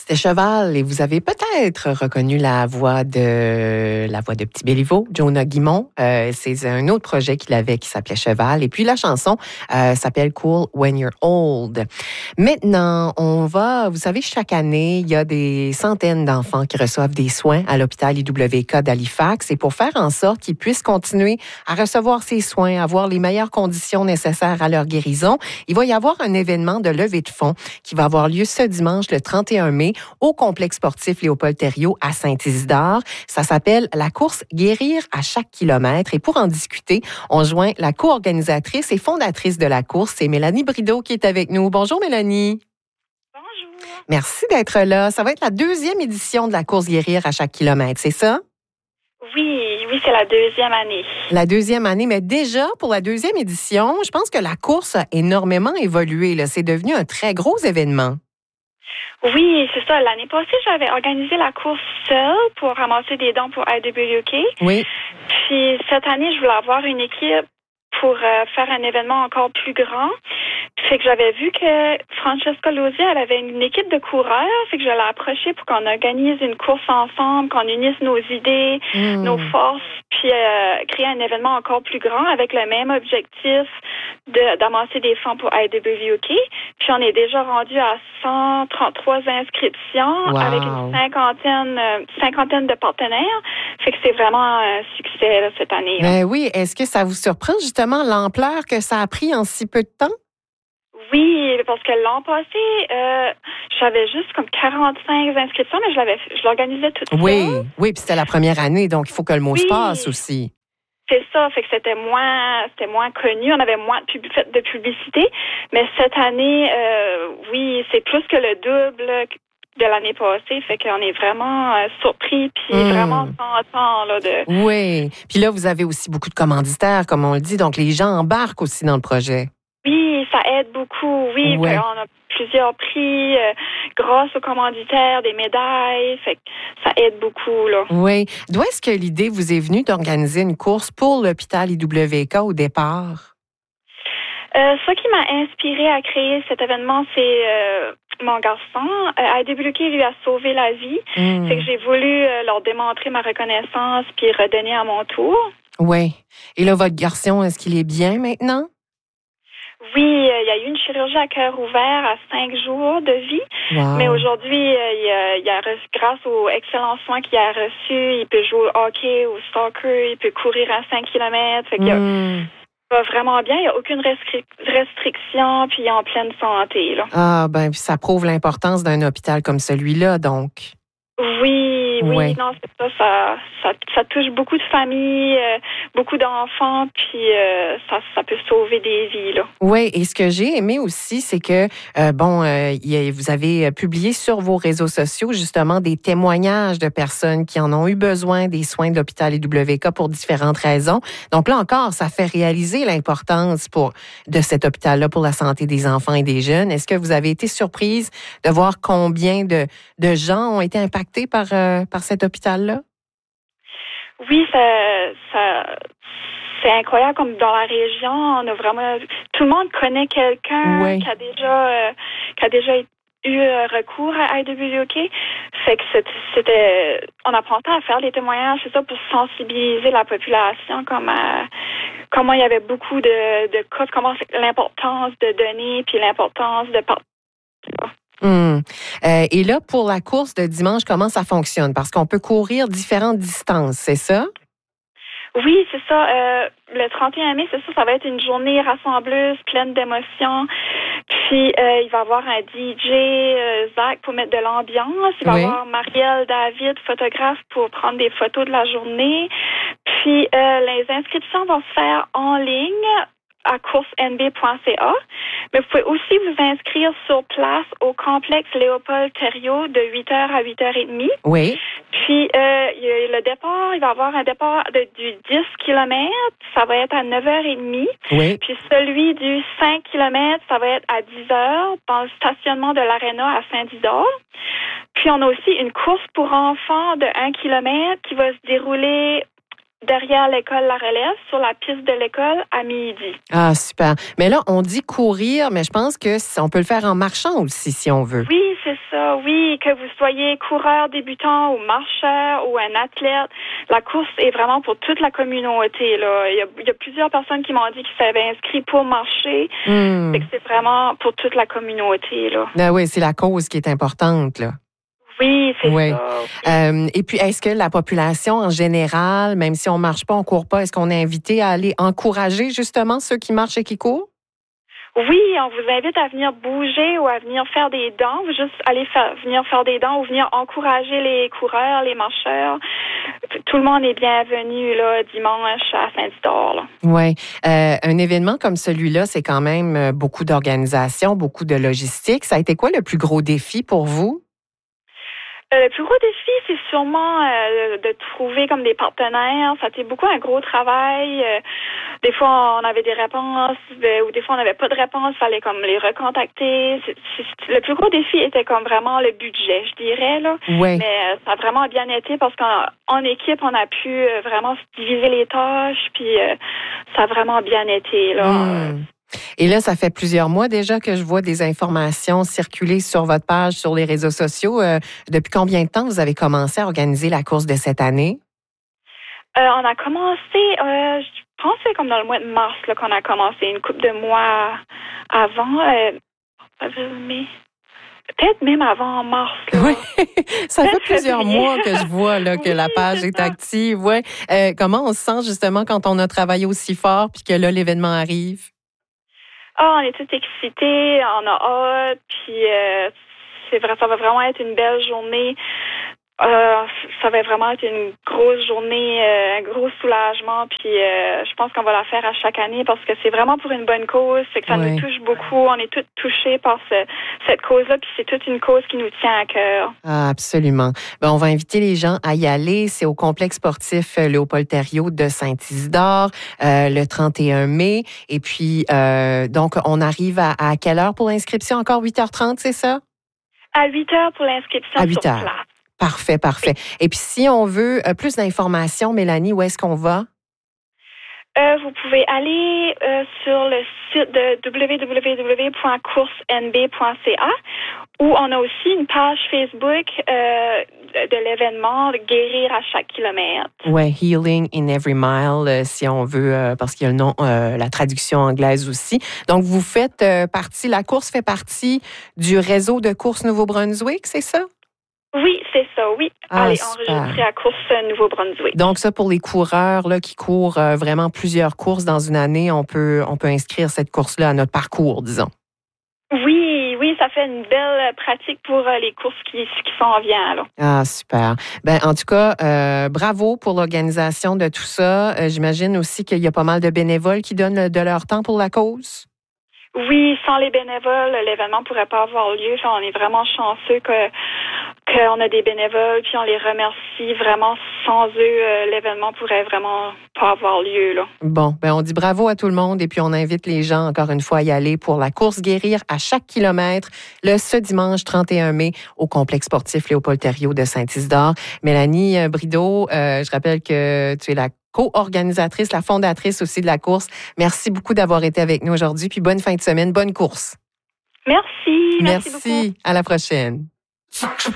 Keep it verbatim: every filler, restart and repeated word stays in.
C'était Cheval et vous avez peut-être reconnu la voix de la voix de Petit Béliveau, Jonah Guimond. Euh, c'est un autre projet qu'il avait qui s'appelait Cheval. Et puis la chanson euh, s'appelle Cool When You're Old. Maintenant, on va, vous savez, chaque année, il y a des centaines d'enfants qui reçoivent des soins à l'hôpital I W K d'Halifax. Et pour faire en sorte qu'ils puissent continuer à recevoir ces soins, avoir les meilleures conditions nécessaires à leur guérison, il va y avoir un événement de levée de fonds qui va avoir lieu ce dimanche, le trente et un mai, au complexe sportif Léopold-Thériault à Saint-Isidore. Ça s'appelle la course Guérir à chaque kilomètre. Et pour en discuter, on joint la co-organisatrice et fondatrice de la course, c'est Mélanie Brideau qui est avec nous. Bonjour Mélanie. Bonjour. Merci d'être là. Ça va être la deuxième édition de la course Guérir à chaque kilomètre, c'est ça? Oui, oui, c'est la deuxième année. La deuxième année, mais déjà, pour la deuxième édition, je pense que la course a énormément évolué. Là. C'est devenu un très gros événement. Oui, c'est ça. L'année passée, j'avais organisé la course seule pour ramasser des dons pour I W K. Oui. Puis cette année, je voulais avoir une équipe pour euh, faire un événement encore plus grand. Fait que j'avais vu que Francesca Lozzi, elle avait une équipe de coureurs. Fait que je l'ai approchée pour qu'on organise une course ensemble, qu'on unisse nos idées, mmh. nos forces, puis euh, créer un événement encore plus grand avec le même objectif de, d'amasser des fonds pour I W K. Puis on est déjà rendu à cent trente-trois inscriptions wow. avec une cinquantaine, euh, cinquantaine de partenaires. Fait que c'est vraiment un succès là, cette année. Ben oui. Est-ce que ça vous surprend justement l'ampleur que ça a pris en si peu de temps? Oui, parce que l'an passé, euh, j'avais juste comme quarante-cinq inscriptions, mais je l'avais, je l'organisais toute seule. Oui, oui, puis c'était la première année, donc il faut que le mot oui. se passe aussi. C'est ça, fait que c'était moins, c'était moins connu, on avait moins de, pub, de publicité, mais cette année, euh, oui, c'est plus que le double de l'année passée, fait qu'on est vraiment euh, surpris, puis mmh. vraiment content là de. Oui, puis là vous avez aussi beaucoup de commanditaires, comme on le dit, donc les gens embarquent aussi dans le projet. Oui, ça aide beaucoup. Oui, ouais. On a plusieurs prix euh, grâce aux commanditaires, des médailles. Fait que ça aide beaucoup, là. Oui. D'où est-ce que l'idée vous est venue d'organiser une course pour l'hôpital I W K au départ? Euh, ce qui m'a inspiré à créer cet événement, c'est euh, mon garçon. Euh, I W K lui a sauvé la vie. Mmh. Fait que j'ai voulu euh, leur démontrer ma reconnaissance puis redonner à mon tour. Oui. Et là, votre garçon, est-ce qu'il est bien maintenant? Oui, euh, il y a eu une chirurgie à cœur ouvert à cinq jours de vie. Wow. Mais aujourd'hui, euh, il, a, il a reçu, grâce aux excellents soins qu'il a reçus, il peut jouer au hockey, au soccer, il peut courir à cinq kilomètres. Fait qu'il mm. va vraiment bien. Il n'y a aucune restri- restriction, puis il est en pleine santé. Là. Ah, ben, ça prouve l'importance d'un hôpital comme celui-là, donc. Oui, oui, ouais. non, c'est ça, ça, ça, ça touche beaucoup de familles, euh, beaucoup d'enfants, puis euh, ça, ça peut sauver des vies, là. Oui, et ce que j'ai aimé aussi, c'est que, euh, bon, euh, y a, vous avez publié sur vos réseaux sociaux, justement, des témoignages de personnes qui en ont eu besoin des soins de l'hôpital I W K pour différentes raisons. Donc là encore, ça fait réaliser l'importance pour de cet hôpital-là pour la santé des enfants et des jeunes. Est-ce que vous avez été surprise de voir combien de, de gens ont été impactés par, euh, par cet hôpital-là? Oui, ça, ça, c'est incroyable. Comme dans la région, on a vraiment... Tout le monde connaît quelqu'un oui. qui a déjà, euh, qui a déjà eu recours à I W K. Fait que c'était... c'était on apprenait à faire des témoignages, c'est ça, pour sensibiliser la population, comme à, comment il y avait beaucoup de, de cas, comment l'importance de donner, puis l'importance de partager. Hum. Euh, et là, pour la course de dimanche, comment ça fonctionne? Parce qu'on peut courir différentes distances, c'est ça? Oui, c'est ça. Euh, le trente et un mai, c'est ça, ça va être une journée rassembleuse, pleine d'émotions. Puis, euh, il va y avoir un D J, euh, Zach, pour mettre de l'ambiance. Il va y oui. avoir Marielle David, photographe, pour prendre des photos de la journée. Puis, euh, les inscriptions vont se faire en ligne à course n b point c a. Mais vous pouvez aussi vous inscrire sur place au complexe Léopold-Thériault de huit heures à huit heures trente. Oui. Puis, euh, il y a le départ, il va y avoir un départ de, du dix kilomètres, ça va être à neuf heures trente. Oui. Puis celui du cinq kilomètres, ça va être à dix heures dans le stationnement de l'Arena à Saint-Isidore. Puis, on a aussi une course pour enfants de un kilomètre qui va se dérouler derrière l'école La Relève, sur la piste de l'école, à midi. Ah, super. Mais là, on dit courir, mais je pense que on peut le faire en marchant aussi, si on veut. Oui, c'est ça. Oui, que vous soyez coureur débutant ou marcheur ou un athlète, la course est vraiment pour toute la communauté. Là. Il y a, il y a plusieurs personnes qui m'ont dit qu'ils s'avaient inscrits pour marcher. Mm. Fait que c'est vraiment pour toute la communauté. Là. Ben oui, c'est la cause qui est importante, là. Oui, c'est oui. ça. Euh, et puis, est-ce que la population en général, même si on marche pas, on court pas, est-ce qu'on est invité à aller encourager justement ceux qui marchent et qui courent? Oui, on vous invite à venir bouger ou à venir faire des dons, juste aller faire, venir faire des dons ou venir encourager les coureurs, les marcheurs. Tout le monde est bienvenu là dimanche à Saint-Isidore. Oui. Euh, un événement comme celui-là, c'est quand même beaucoup d'organisation, beaucoup de logistique. Ça a été quoi le plus gros défi pour vous? Euh, le plus gros défi, c'est sûrement euh, de trouver comme des partenaires. Ça a été beaucoup un gros travail. Euh, des fois, on avait des réponses euh, ou des fois, on n'avait pas de réponse. Il fallait comme les recontacter. C'est, c'est, le plus gros défi était comme vraiment le budget, je dirais. Là. Oui. Mais euh, ça a vraiment bien été parce qu'en en équipe, on a pu euh, vraiment diviser les tâches. Puis euh, ça a vraiment bien été. Là. Mmh. Et là, ça fait plusieurs mois déjà que je vois des informations circuler sur votre page, sur les réseaux sociaux. Euh, depuis combien de temps vous avez commencé à organiser la course de cette année? Euh, on a commencé, euh, je pense que c'est comme dans le mois de mars là, qu'on a commencé, une couple de mois avant. Euh, mais peut-être même avant mars. Là. Oui, ça fait plusieurs mois que je vois là, que oui, la page est, est active. Ouais. Euh, comment on se sent justement quand on a travaillé aussi fort puis que là, l'événement arrive? Ah, on est tous excités, on a hâte, puis euh, c'est vrai, ça va vraiment être une belle journée. Euh, ça va vraiment être une grosse journée, euh, un gros soulagement, puis euh, je pense qu'on va la faire à chaque année parce que c'est vraiment pour une bonne cause, c'est que ça ouais. nous touche beaucoup, on est tous touchés par ce, cette cause-là, puis c'est toute une cause qui nous tient à cœur. Ah, absolument. Ben, on va inviter les gens à y aller. C'est au complexe sportif Léopold-Thériault de Saint-Isidore euh, le trente et un mai. Et puis, euh, donc, on arrive à, à quelle heure pour l'inscription? Encore huit heures trente, c'est ça? À huit heures pour l'inscription à huit sur heures. place. Parfait, parfait. Oui. Et puis, si on veut euh, plus d'informations, Mélanie, où est-ce qu'on va? Euh, vous pouvez aller euh, sur le site de w w w point course n b point c a où on a aussi une page Facebook euh, de, de l'événement Guérir à chaque kilomètre. Oui, Healing in Every Mile, euh, si on veut, euh, parce qu'il y a le nom, euh, la traduction anglaise aussi. Donc, vous faites euh, partie, la course fait partie du réseau de course Nouveau-Brunswick, c'est ça? Oui, c'est ça, oui. Ah, Allez, super. enregistrer à course Nouveau-Brunswick. Donc, ça, pour les coureurs là, qui courent euh, vraiment plusieurs courses dans une année, on peut, on peut inscrire cette course-là à notre parcours, disons. Oui, oui, ça fait une belle pratique pour euh, les courses qui, qui s'en viennent. Là. Ah, super. Ben, en tout cas, euh, bravo pour l'organisation de tout ça. Euh, j'imagine aussi qu'il y a pas mal de bénévoles qui donnent de leur temps pour la cause. Oui, sans les bénévoles, l'événement pourrait pas avoir lieu. Enfin, on est vraiment chanceux que qu'on a des bénévoles, puis on les remercie vraiment. Sans eux, euh, l'événement pourrait vraiment pas avoir lieu. Là. Bon, ben on dit bravo à tout le monde et puis on invite les gens encore une fois à y aller pour la course Guérir à chaque kilomètre le ce dimanche trente et un mai au complexe sportif Léopold-Thériault de Saint-Isidore. Mélanie Brideau, euh, je rappelle que tu es la co-organisatrice, la fondatrice aussi de la course. Merci beaucoup d'avoir été avec nous aujourd'hui, puis bonne fin de semaine, bonne course. Merci. Merci, merci beaucoup. À la prochaine.